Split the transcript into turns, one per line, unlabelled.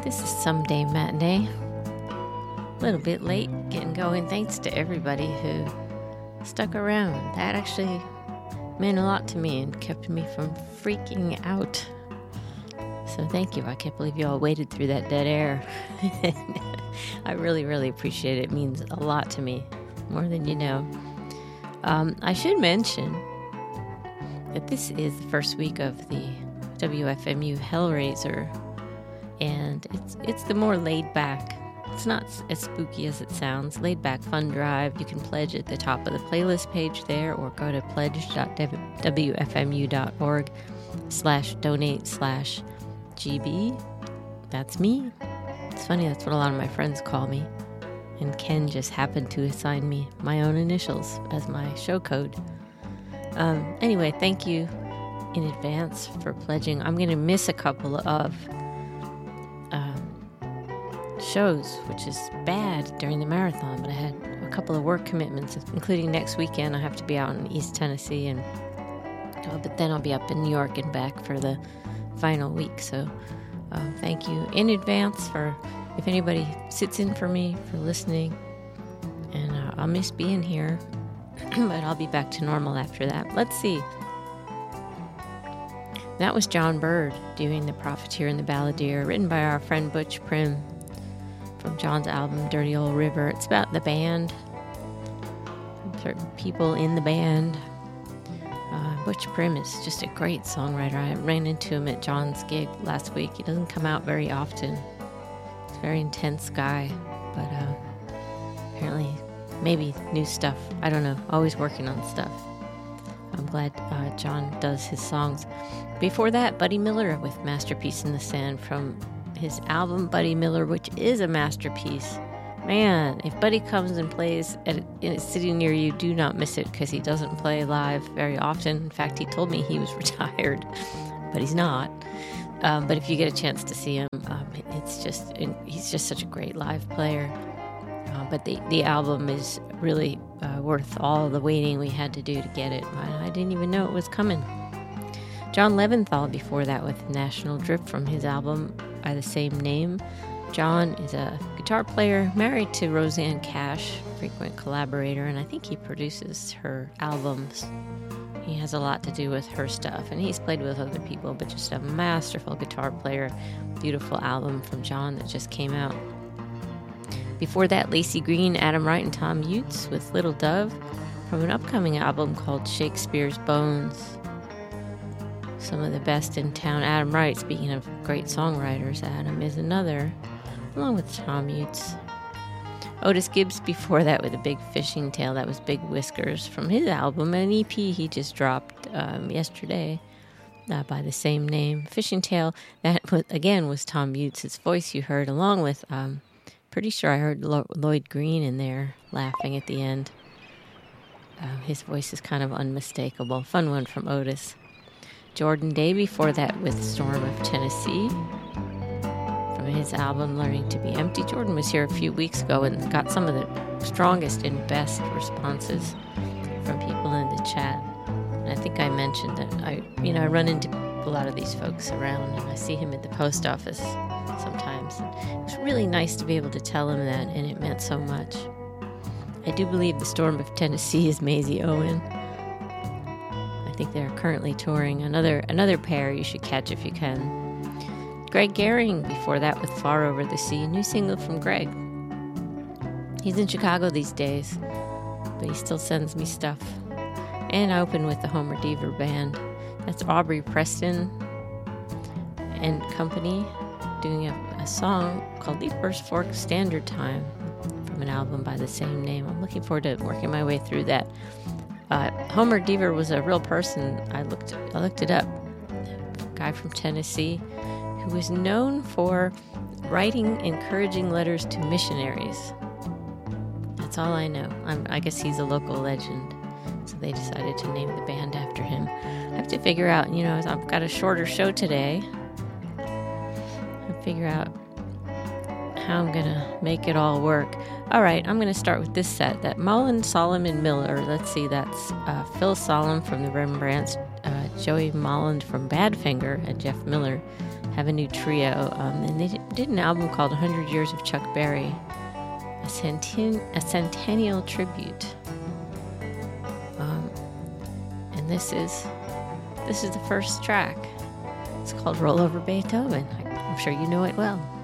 This is Someday Matinee. A little bit late getting going. Thanks to everybody who stuck around. That actually meant a lot to me and kept me from freaking out. So thank you. I can't believe you all waited through that dead air. I really, really appreciate it. It means a lot to me, more than you know. I should mention that this is the first week of the WFMU Hellraiser, and it's the more laid back. It's not as spooky as it sounds. Laid back fun drive. You can pledge at the top of the playlist page there, or go to pledge.wfmu.org/donate/GB. That's me. It's funny, that's what a lot of my friends call me. And Ken just happened to assign me my own initials as my show code. Anyway, thank you in advance for pledging. I'm going to miss a couple of shows, which is bad during the marathon, but I had a couple of work commitments, including next weekend. I have to be out in East Tennessee, but then I'll be up in New York and back for the final week. So thank you in advance for if anybody sits in for me for listening, and I'll miss being here, but I'll be back to normal after that. Let's see. That was John Bird doing The Profiteer and the Balladeer, written by our friend Butch Prim from John's album Dirty Old River. It's about the band, certain people in the band. Butch Prim is just a great songwriter. I ran into him at John's gig last week. He doesn't come out very often. He's a very intense guy, but apparently maybe new stuff. I don't know. Always working on stuff. I'm glad John does his songs. Before that, Buddy Miller with Masterpiece in the Sand from his album Buddy Miller, which is a masterpiece. Man, if Buddy comes and plays in a city near you, do not miss it, because he doesn't play live very often. In fact, he told me he was retired, but he's not. But if you get a chance to see him, he's just such a great live player. But the album is really worth all the waiting we had to do to get it. I didn't even know it was coming. John Leventhal before that with National Drip from his album by the same name. John is a guitar player married to Roseanne Cash, frequent collaborator, and I think he produces her albums. He has a lot to do with her stuff, and he's played with other people, but just a masterful guitar player. Beautiful album from John that just came out. Before that, Lacey Green, Adam Wright, and Tom Utes with Little Dove from an upcoming album called Shakespeare's Bones. Some of the best in town. Adam Wright, speaking of great songwriters, Adam is another, along with Tom Utes. Otis Gibbs before that with A Big Fishing Tale. That was Big Whiskers from his album, an EP he just dropped yesterday by the same name. Fishing Tale, that again was Tom Utes' voice you heard, along with, pretty sure I heard Lloyd Green in there laughing at the end. His voice is kind of unmistakable. Fun one from Otis. Jordan Day before that with Storm of Tennessee from his album Learning to Be Empty. Jordan was here a few weeks ago and got some of the strongest and best responses from people in the chat. And I think I mentioned that I run into a lot of these folks around, and I see him at the post office sometimes. And it was really nice to be able to tell him that, and it meant so much. I do believe the Storm of Tennessee is Maisie Owen. I think they're currently touring. Another pair you should catch if you can. Greg Gehring before that with Far Over the Sea, a new single from Greg. He's in Chicago these days, but he still sends me stuff. And I open with the Homer Deaver Band. That's Aubrey Preston and company doing a song called The First Fork Standard Time from an album by the same name. I'm looking forward to working my way through that. Homer Deaver was a real person. I looked it up. A guy from Tennessee who was known for writing encouraging letters to missionaries. That's all I know. I guess he's a local legend. So they decided to name the band after him. I have to figure out, I've got a shorter show today. I'll figure out how I'm going to make it all work. All right, I'm going to start with this set. That Mullen, Solomon, Miller. Let's see, that's Phil Solom from the Rembrandts, Joey Molland from Badfinger, and Jeff Miller have a new trio, and they did an album called 100 Years of Chuck Berry, a centennial tribute. And this is the first track. It's called Roll Over Beethoven. I'm sure you know it well.